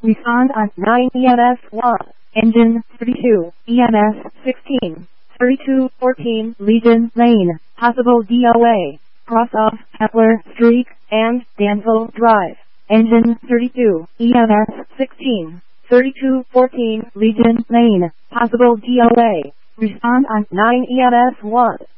Respond on 9 EMS 1. Engine 32, EMS 16. 3214 Legion Lane, possible DOA, cross of Kepler Street and Danville Drive. Engine 32, EMS 16. 3214 Legion Lane, possible DOA. Respond on 9 EMS 1.